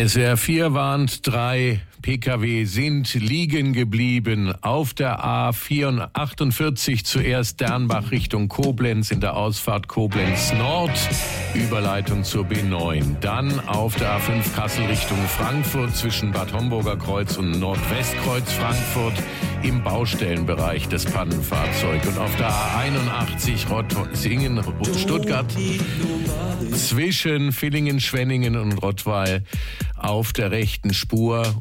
SWR 4 warnt, 3 Pkw sind liegen geblieben auf der A48, zuerst Dernbach Richtung Koblenz in der Ausfahrt Koblenz Nord, Überleitung zur B9. Dann auf der A5 Kassel Richtung Frankfurt zwischen Bad Homburger Kreuz und Nordwestkreuz Frankfurt im Baustellenbereich des Pannenfahrzeug. Und auf der A81 Rottingen Stuttgart zwischen Villingen, Schwenningen und Rottweil auf der rechten Spur